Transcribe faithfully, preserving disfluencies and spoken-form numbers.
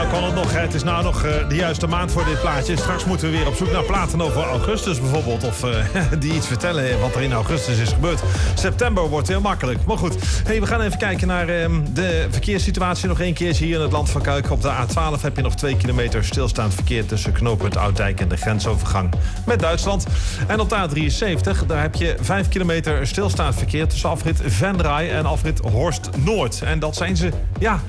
nou kan het nog. Hè. Het is nou nog uh, de juiste maand voor dit plaatje. Straks moeten we weer op zoek naar platen over augustus bijvoorbeeld. Of uh, die iets vertellen wat er in augustus is gebeurd. September wordt heel makkelijk. Maar goed, hey, we gaan even kijken naar uh, de verkeerssituatie. Nog één keertje hier in het Land van Kuik. Op de A twaalf heb je nog twee kilometer stilstaand verkeer tussen knooppunt Oud-Dijk en de grensovergang met Duitsland. En op de A drieënzeventig, daar heb je vijf kilometer stilstaand verkeer tussen afrit Venray en afrit Horst Noord. En dat zijn ze, ja,